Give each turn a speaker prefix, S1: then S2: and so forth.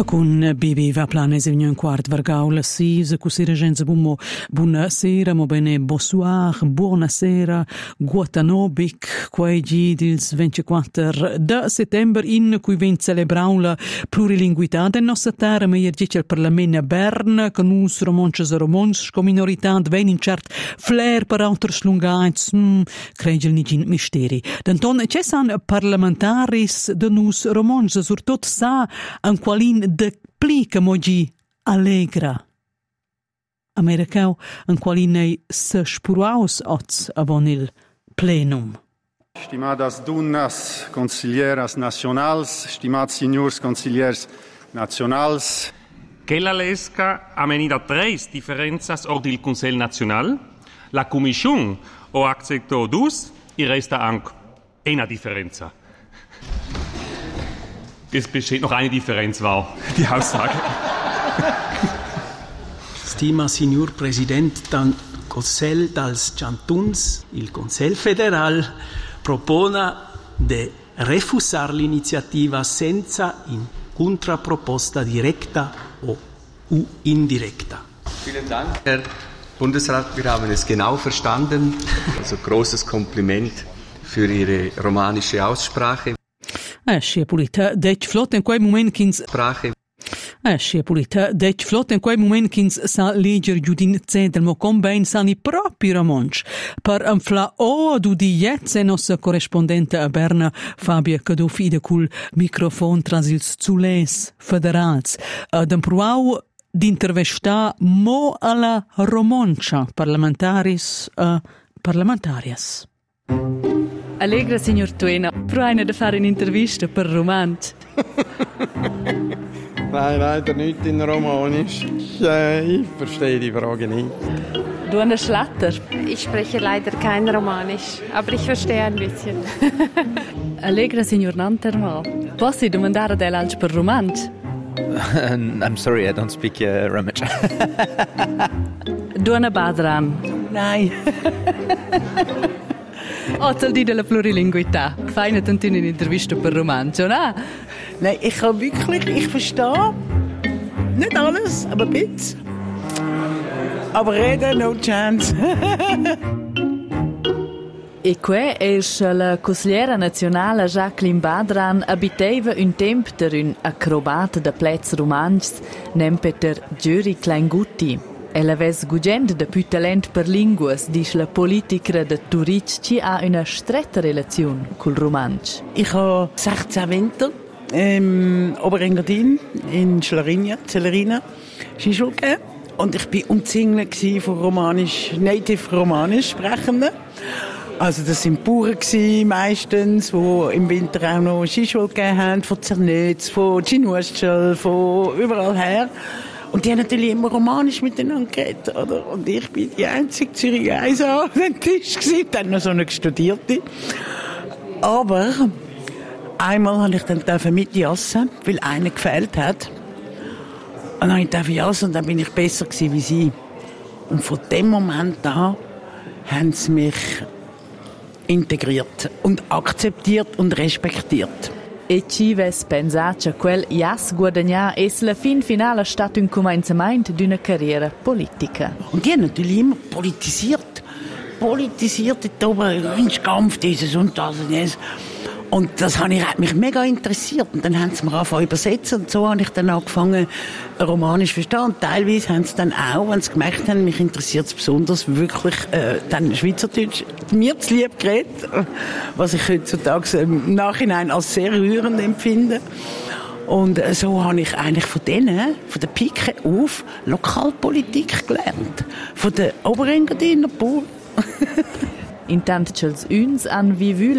S1: Con Bibi va planes in un quart vargaula si se cusira gente bummo buonasera mo bene bonsoir buonasera guatanobic quai gidils 24 de settember in cui ven celebrau la plurilinguità del nostra terra ma ier dice il Parlament a Bern con us romonches e romons con minoritat ven in cert flair per auters lungaits cregel ni gin misteri d'anton c'è san parlamentaris de nus romons surtot sa an qualin de plica mogi allegra. Americau an qualinei se spuruaus ots avon il plenum.
S2: Stimadas dunnas consilieras nacionals, stimados signors consigliers nacionals.
S3: Quella lesca amenida tres diferenzas ordil Consell Nacional, la Commission o acceptó dus y resta anc una differenza. Es besteht noch eine Differenz, war die Aussage.
S4: Stima signor President del Consell dels Cantons, il Consell Federal propona de refusar l'iniziativa senza in contraproposta directa o indirecta.
S5: Vielen Dank, Herr Bundesrat. Wir haben es genau verstanden. Also großes Kompliment für Ihre romanische Aussprache.
S1: Schia pulita dec flot in quei moment kins Schia pulita dec flot in quei moment kins sa leger giudin cedel mo combain sani propi romonch per amfla o du di jetze nossa corrispondente a Berna Fabia Cadofide cul microfon tras ils zules federals d'empruau d'intervesta mo alla romoncia parlamentaris parlamentarias.
S6: Allegra, signor Tuena, proviene da fare un'intervista per Romansch.
S7: Nein, leider nicht in Romanisch. Ich verstehe die Frage nicht.
S6: Du eine Schlatter?
S8: Ich spreche leider kein Romanisch, aber ich verstehe ein bisschen.
S6: Allegra, signor Nantermal, posso domandare del alts per Romansch?
S9: I'm sorry, I don't speak Romansch.
S6: Du eine Badran?
S4: Nein.
S6: Tal di della plurilinguità. Feine tantine un'intervista per Romancio, no?
S4: Nein, ich verstehe nicht alles, aber ein bisschen. Aber reden, no chance.
S6: E que la consigliera nazionale Jacqueline Badran abiteva un temp per un acrobat de plets romancs, nem Peter Giuri Kleingutti. Ella ves gugend de più talent per linguas, dice la politica de Turic, ci ha una stretta relazione col romansch.
S4: Ich habe 16 Winter im Oberengadin in Celerina Skischule gegeben. Und ich war umzingelt von Native Romanisch Sprechenden. Also das sind Bauern meistens, die im Winter auch noch Skischule gegeben haben, von Zernetz, von Ginustschel, von überall her. Und die haben natürlich immer romanisch miteinander geredet, oder? Und ich bin die einzige Zürich 1 an den Tisch gewesen, dann noch so eine Studierte. Aber einmal durfte ich dann mitjassen, weil einer gefehlt hat. Und dann durfte ich jassen und dann bin ich besser gewesen wie sie. Und von dem Moment an haben sie mich integriert und akzeptiert und respektiert.
S6: E ci ves pensar che quel jas guadagnar es la fin finale stat un comencement d'una carriera politica.
S4: Und die haben natürlich immer politisiert dort oben, Kampf, dieses und das und das. Und das hat mich mega interessiert. Und dann haben sie mir angefangen übersetzen. Und so habe ich dann angefangen, Romanisch zu verstehen. Und teilweise haben sie dann auch, wenn sie gemerkt haben, mich interessiert es besonders, wirklich dann Schweizerdeutsch mir zu lieb geredet. Was ich heutzutage im Nachhinein als sehr rührend empfinde. Und so habe ich eigentlich von der Pike auf, Lokalpolitik gelernt. Von den Oberengadiner Bauern.
S6: Intanto c'els uns han vivu